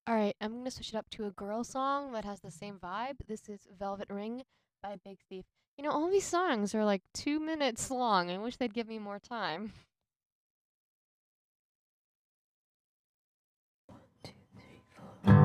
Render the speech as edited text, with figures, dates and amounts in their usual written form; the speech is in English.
Alright, I'm gonna switch it up to a girl song that has the same vibe. This is Velvet Ring by Big Thief. You know, all these songs are like 2 minutes long. I wish they'd give me more time.